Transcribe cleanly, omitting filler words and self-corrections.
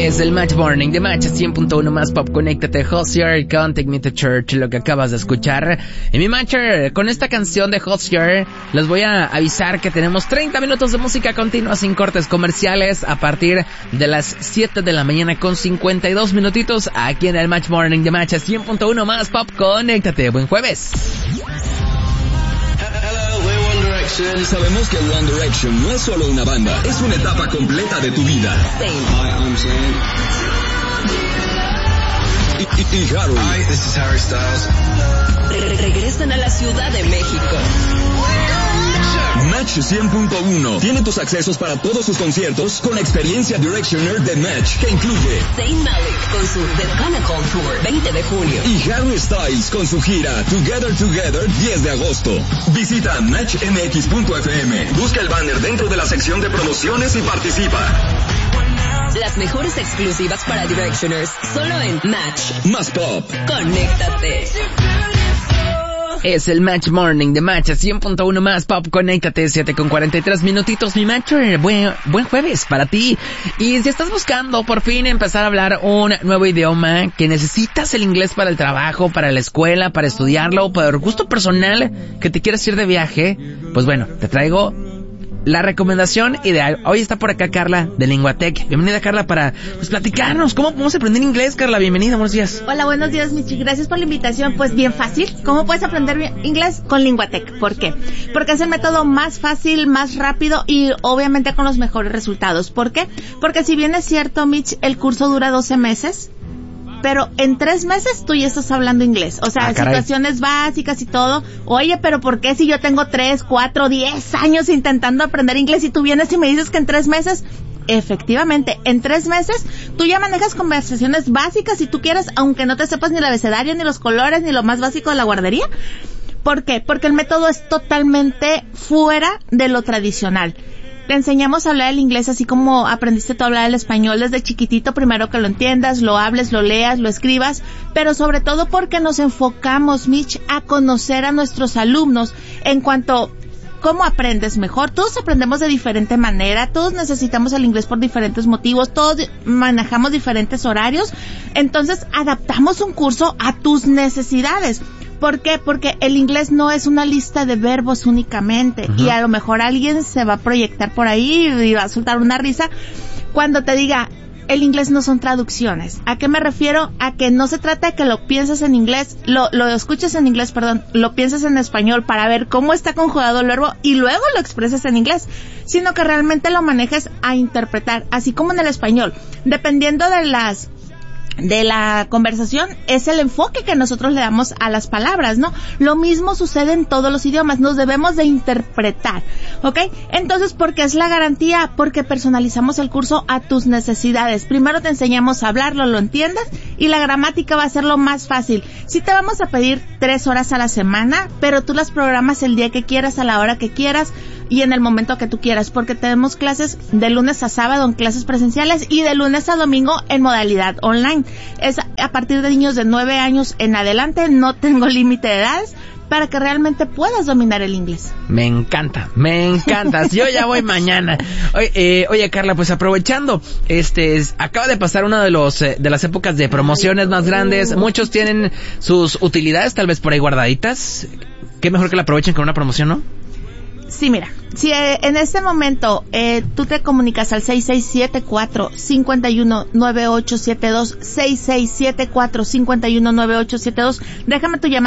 Es el Match Morning de Match 100.1 más pop. Conéctate, Hozier con Take Me to Church, lo que acabas de escuchar. Y mi Matcher, con esta canción de Hozier, les voy a avisar que tenemos 30 minutos de música continua sin cortes comerciales a partir de las 7 de la mañana con 52 minutitos aquí en el Match Morning de Match 100.1 más pop. Conéctate, buen jueves. Sabemos que One Direction no es solo una banda, es una etapa completa de tu vida. Hi, I'm Zayn. Y Harry. Hi, this is Harry Styles. Regresan a la Ciudad de México. Match 100.1 tiene tus accesos para todos sus conciertos con la experiencia Directioner de Match, que incluye Zayn Malik con su The Chronicle Tour 20 de junio y Harry Styles con su gira Together 10 de agosto. Visita matchmx.fm, busca el banner dentro de la sección de promociones y participa. Las mejores exclusivas para Directioners, solo en Match. Más pop. Conéctate. Es el Match Morning de Match 100.1 más pop. Conéctate, 7 con 43 minutitos, mi Matcher. Buen jueves para ti. Y si estás buscando por fin empezar a hablar un nuevo idioma, que necesitas el inglés para el trabajo, para la escuela, para estudiarlo, para gusto personal, que te quieres ir de viaje, pues bueno, te traigo la recomendación ideal. Hoy está por acá Carla de Linguatec. Bienvenida, Carla, para platicarnos cómo podemos aprender inglés. Carla, bienvenida, buenos días. Hola, buenos días, Michi. Gracias por la invitación. Pues bien fácil. ¿Cómo puedes aprender inglés? Con Linguatec. ¿Por qué? Porque es el método más fácil, más rápido y obviamente con los mejores resultados. ¿Por qué? Porque si bien es cierto, Mitch, el curso dura 12 meses, pero en 3 meses tú ya estás hablando inglés. O sea, situaciones básicas y todo. Oye, pero ¿por qué si yo tengo 3, 4, 10 años intentando aprender inglés y tú vienes y me dices que en 3 meses? Efectivamente, en 3 meses tú ya manejas conversaciones básicas si tú quieres, aunque no te sepas ni el abecedario, ni los colores, ni lo más básico de la guardería. ¿Por qué? Porque el método es totalmente fuera de lo tradicional. Te enseñamos a hablar el inglés así como aprendiste tú a hablar el español desde chiquitito, primero que lo entiendas, lo hables, lo leas, lo escribas, pero sobre todo porque nos enfocamos, Mitch, a conocer a nuestros alumnos en cuanto cómo aprendes mejor. Todos aprendemos de diferente manera, todos necesitamos el inglés por diferentes motivos, todos manejamos diferentes horarios, entonces adaptamos un curso a tus necesidades. ¿Por qué? Porque el inglés no es una lista de verbos únicamente. Uh-huh. Y a lo mejor alguien se va a proyectar por ahí y va a soltar una risa cuando te diga, el inglés no son traducciones. ¿A qué me refiero? A que no se trata de que lo pienses en inglés, lo escuches en inglés, lo pienses en español para ver cómo está conjugado el verbo y luego lo expreses en inglés, sino que realmente lo manejes a interpretar, así como en el español. Dependiendo de la conversación, es el enfoque que nosotros le damos a las palabras, ¿no? Lo mismo sucede en todos los idiomas, nos debemos de interpretar, ¿ok? Entonces, ¿por qué es la garantía? Porque personalizamos el curso a tus necesidades. Primero te enseñamos a hablarlo, lo entiendas, y la gramática va a ser lo más fácil. Sí te vamos a pedir 3 horas a la semana, pero tú las programas el día que quieras, a la hora que quieras, y en el momento que tú quieras, porque tenemos clases de lunes a sábado en clases presenciales y de lunes a domingo en modalidad online. Es a partir de niños de 9 años en adelante, no tengo límite de edades, para que realmente puedas dominar el inglés. Me encanta. Yo ya voy mañana. Oye, Carla, pues aprovechando, acaba de pasar una de las épocas de promociones más grandes. Muchos tienen sus utilidades tal vez por ahí guardaditas. Qué mejor que la aprovechen con una promoción, ¿no? Sí, mira, si en este momento tú te comunicas al 6674-519872, 6674-519872, déjame tu llamada.